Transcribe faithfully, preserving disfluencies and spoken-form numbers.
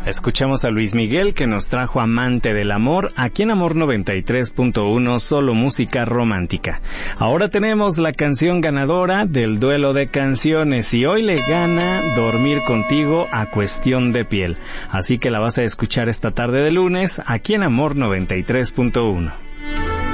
Escuchamos a Luis Miguel, que nos trajo Amante del Amor, aquí en Amor noventa y tres punto uno, solo música romántica. Ahora tenemos la canción ganadora del duelo de canciones y hoy le gana Dormir Contigo a Cuestión de Piel. Así que la vas a escuchar esta tarde de lunes aquí en Amor noventa y tres punto uno.